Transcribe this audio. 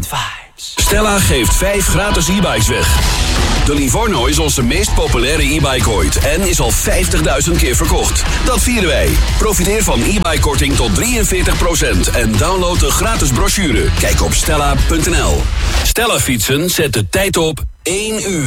vibes. Stella geeft 5 gratis e-bikes weg. De Livorno is onze meest populaire e-bike ooit en is al 50.000 keer verkocht. Dat vieren wij. Profiteer van e-bike-korting tot 43% en download de gratis brochure. Kijk op stella.nl. Stella fietsen zet de tijd op 1 uur.